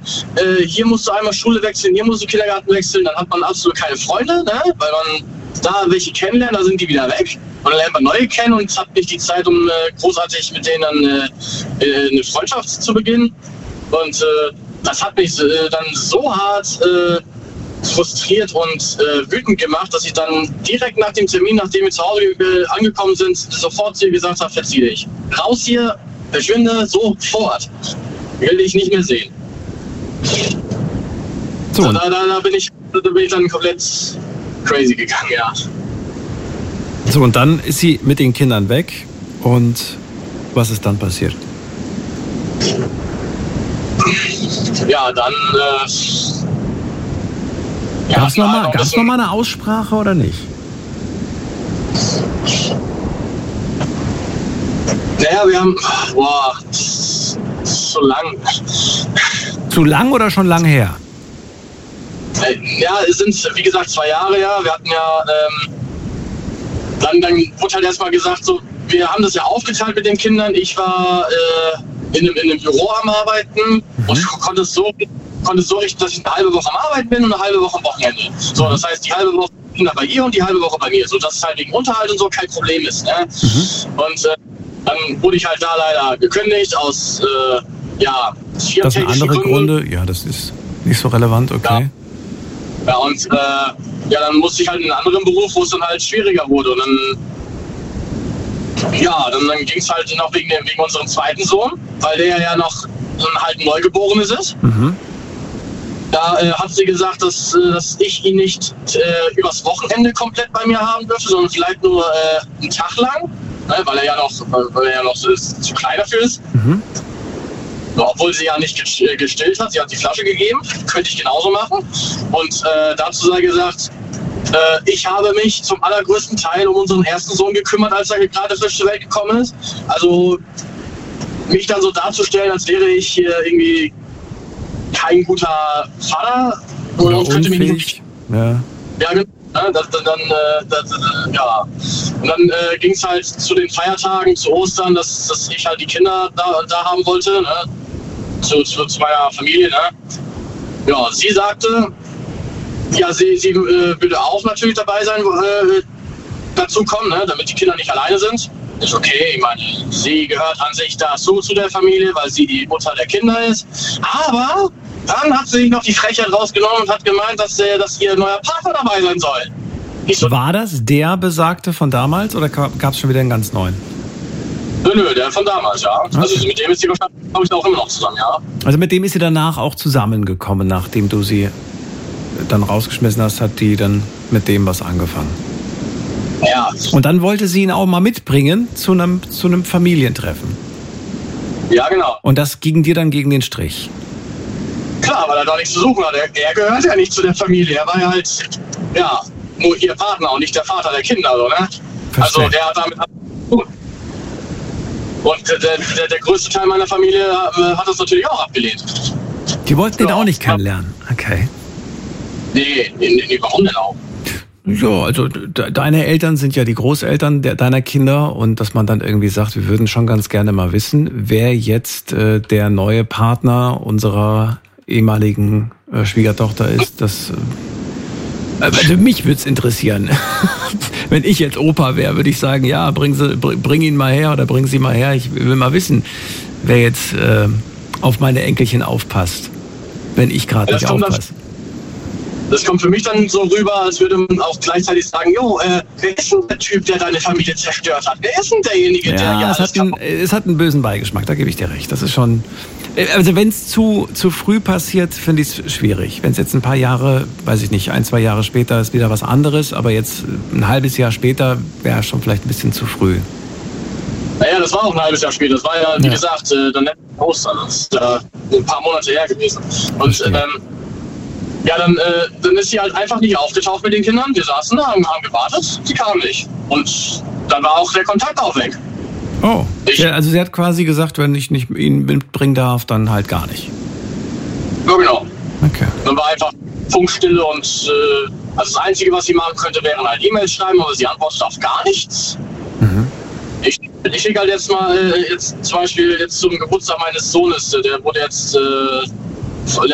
hier musst du einmal Schule wechseln, hier musst du Kindergarten wechseln, dann hat man absolut keine Freunde, ne? Weil man da welche kennenlernt, da sind die wieder weg. Und dann lernt man neue kennen und hat nicht die Zeit, um großartig mit denen dann eine Freundschaft zu beginnen. Und das hat mich dann so hart frustriert und wütend gemacht, dass ich dann direkt nach dem Termin, nachdem wir zu Hause angekommen sind, sofort zu ihr gesagt habe, verzieh dich. Raus hier, verschwinde, sofort. Will ich nicht mehr sehen. So, da bin ich dann komplett crazy gegangen, ja. So, und dann ist sie mit den Kindern weg. Und was ist dann passiert? Ja, dann... Gab es nochmal eine Aussprache oder nicht? Naja, wir haben... Boah, das ist so lang. Zu lang oder schon lang her? Ja, es sind, wie gesagt, 2 Jahre, ja. Wir hatten ja... Dann wurde halt erstmal gesagt, so, wir haben das ja aufgeteilt mit den Kindern. Ich war in einem Büro am Arbeiten und konnte es so richten, dass ich eine halbe Woche am Arbeiten bin und eine halbe Woche am Wochenende. So, das heißt, die halbe Woche Kinder bei ihr und die halbe Woche bei mir. So, dass es halt wegen Unterhalt und so kein Problem ist. Ne? Und dann wurde ich halt da leider gekündigt aus, firmentäglichen Das sind andere Gründe? Ja, das ist nicht so relevant, okay. Ja, und dann musste ich halt in einen anderen Beruf, wo es dann halt schwieriger wurde. Und dann ging es halt noch wegen unserem zweiten Sohn, weil der ja noch halt ein Neugeborenes ist. Da hat sie gesagt, dass ich ihn nicht übers Wochenende komplett bei mir haben dürfte, sondern vielleicht nur einen Tag lang, ne, weil er ja noch zu klein dafür ist. Obwohl sie ja nicht gestillt hat, sie hat die Flasche gegeben, könnte ich genauso machen. Und dazu sei gesagt, ich habe mich zum allergrößten Teil um unseren ersten Sohn gekümmert, als er gerade frisch zur Welt gekommen ist. Also mich dann so darzustellen, als wäre ich hier irgendwie kein guter Vater oder und könnte mich nicht. Ja, genau. Und dann ging es halt zu den Feiertagen, zu Ostern, dass ich halt die Kinder da haben wollte, ne? Zu meiner Familie. Ne? Ja, sie sagte, ja, sie würde auch natürlich dabei sein, dazu kommen, ne? Damit die Kinder nicht alleine sind. Ist okay, ich meine, sie gehört an sich dazu zu der Familie, weil sie die Mutter der Kinder ist. Aber dann hat sie sich noch die Frechheit rausgenommen und hat gemeint, dass ihr neuer Partner dabei sein soll. War das der Besagte von damals oder gab es schon wieder einen ganz neuen? Nö, der von damals, ja. Okay. Also mit dem ist sie wahrscheinlich, glaube ich, auch immer noch zusammen, ja. Also mit dem ist sie danach auch zusammengekommen, nachdem du sie dann rausgeschmissen hast, hat die dann mit dem was angefangen. Ja. Und dann wollte sie ihn auch mal mitbringen zu einem Familientreffen. Ja, genau. Und das ging dir dann gegen den Strich? Klar, weil er da nichts zu suchen hat. Er gehört ja nicht zu der Familie. Er war ja halt, nur ihr Partner und nicht der Vater der Kinder, so, ne? Verstehe. Also der hat damit und der größte Teil meiner Familie hat das natürlich auch abgelehnt. Die wollten den auch nicht kennenlernen? Okay. Nee, warum denn auch? Ja, also deine Eltern sind ja die Großeltern deiner Kinder und dass man dann irgendwie sagt, wir würden schon ganz gerne mal wissen, wer jetzt der neue Partner unserer ehemaligen Schwiegertochter ist, das... Also mich würde es interessieren. Wenn ich jetzt Opa wäre, würde ich sagen, ja, bring ihn mal her oder bring sie mal her. Ich will mal wissen, wer jetzt auf meine Enkelchen aufpasst, wenn ich gerade nicht aufpasse. Das kommt für mich dann so rüber, als würde man auch gleichzeitig sagen, wer ist denn der Typ, der deine Familie zerstört hat? Wer ist denn derjenige, der... Es hat einen bösen Beigeschmack, da gebe ich dir recht. Das ist schon... Also wenn es zu früh passiert, finde ich es schwierig. Wenn es jetzt ein paar Jahre, weiß ich nicht, 1-2 Jahre später ist wieder was anderes, aber jetzt ein halbes Jahr später wäre schon vielleicht ein bisschen zu früh. Naja, das war auch ein halbes Jahr später. Das war ja, wie gesagt, dann Ostern. Das ist ein paar Monate her gewesen. Und dann ist sie halt einfach nicht aufgetaucht mit den Kindern. Wir saßen da, haben gewartet, sie kam nicht. Und dann war auch der Kontakt auch weg. Oh, also sie hat quasi gesagt, wenn ich nicht ihn mitbringen darf, dann halt gar nicht. Ja, genau. Okay. Dann war einfach Funkstille und also das Einzige, was sie machen könnte, wären halt E-Mails schreiben, aber sie antwortet auf gar nichts. Ich schicke halt jetzt mal, zum Beispiel jetzt zum Geburtstag meines Sohnes, der wurde jetzt